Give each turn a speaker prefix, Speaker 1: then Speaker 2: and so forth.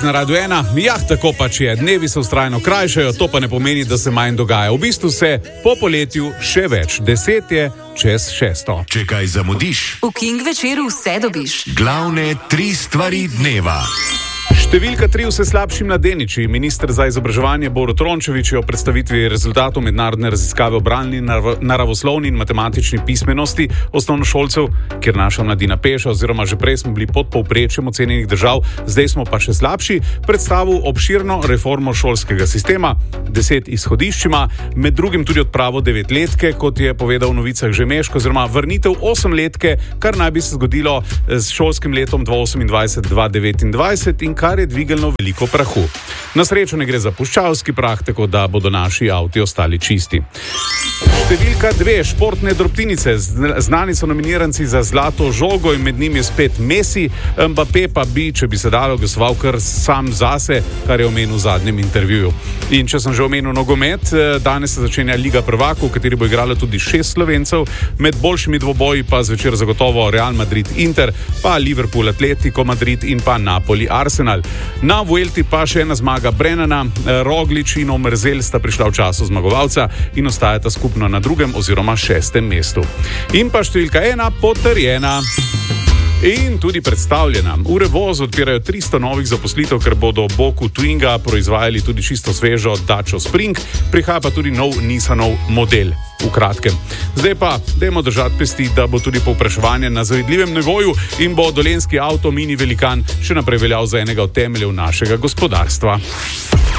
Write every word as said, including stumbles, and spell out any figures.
Speaker 1: na Radiu ena. Jah, tako pač je. Dnevi se vztrajno krajšajo, to pa ne pomeni, da se manj dogaja. V bistvu se po poletju še več. Deset je čez šesto.
Speaker 2: Če kaj zamudiš,
Speaker 3: v King večeru vse dobiš.
Speaker 2: Glavne tri stvari dneva.
Speaker 1: Številka tri vse slabši mladeniči. Minister za izobraževanje Borut Rončević je o predstavitvi rezultatov mednarodne raziskave o bralni, naravoslovni in matematični pismenosti osnovnošolcev, kjer naša mladina peša, oziroma že prej smo bili pod povprečjem ocenjenih držav, zdaj smo pa še slabši, predstavil obširno reformo šolskega sistema, deset izhodiščima, med drugim tudi odpravo devetletke, kot je povedal v novicah Žemeško, oziroma vrnitev osemletke, kar naj bi se zgodilo s šolskim letom dva tisoč osemindvajset dva tisoč devetindvajset in kar je dvigalno veliko prahu. Na srečo ne gre za puščavski prah, tako da bodo naši avti ostali čisti. Številka dve, športne drobtinice. Znani so nominiranci za zlato žogo in med njimi je spet Messi. Mbappé pa bi, če bi se dalo, glasoval kar sam zase, kar je omenil v zadnjem intervjuju. In če sem že omenil nogomet, danes se začenja Liga prvakov, v kateri bo igralo tudi šest Slovencev, med boljšimi dvoboji pa zvečer zagotovo Real Madrid Inter, pa Liverpool Atletico Madrid in pa Napoli Arsenal. Na Vuelti pa še ena zmaga Brennana, Roglič in Omerzel sta prišla v času zmagovalca in ostajata skupno na drugem oziroma šestem mestu. In pa številka ena potrjena. In tudi predstavljena. V Revozu odpirajo tristo novih zaposlitev, ker bodo v boku Twinga proizvajali tudi čisto svežo Dacia Spring, prihaja pa tudi nov Nissanov model. V kratkem. Zdaj pa, dajmo držati pesti, da bo tudi povpraševanje na zavidljivem nivoju in bo dolenjski avto mini velikan še naprej veljal za enega od temeljev našega gospodarstva.